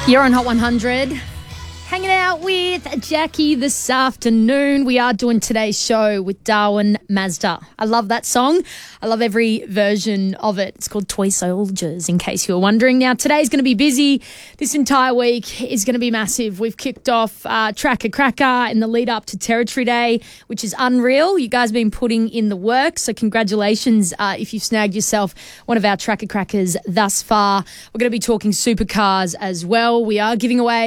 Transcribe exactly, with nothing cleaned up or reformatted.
You're on Hot one hundred, hanging out with Jackie this afternoon. We are doing today's show with Darwin Mazda. I love that song. I love every version of it. It's called Toy Soldiers, in case you were wondering. Now, today's going to be busy. This entire week is going to be massive. We've kicked off uh, Tracker Cracker in the lead up to Territory Day, which is unreal. You guys have been putting in the work, so congratulations uh, if you've snagged yourself one of our Tracker Crackers thus far. We're going to be talking supercars as well. We are giving away